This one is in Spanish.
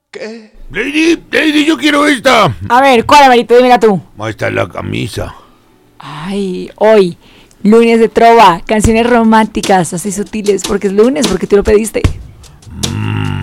¿Qué? Lady, yo quiero esta. A ver, ¿cuál, Amarito? Dímela tú. Ahí está la camisa. Ay, hoy, lunes de trova, canciones románticas, así sutiles, porque es lunes, porque tú lo pediste.